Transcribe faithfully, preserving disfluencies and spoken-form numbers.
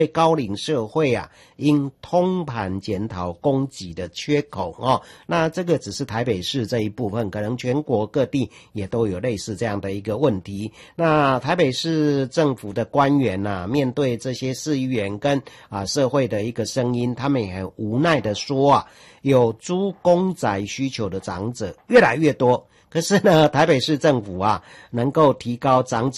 高龄社会啊，应通盘检讨供给的缺口哦。那这个只是台北市这一部分，可能全国各地也都有类似这样的一个问题。那台北市政府的官员啊，面对这些市议员跟啊社会的一个声音，他们也很无奈的说啊，有租公宅需求的长者越来越多，可是呢，台北市政府啊，能够提高长者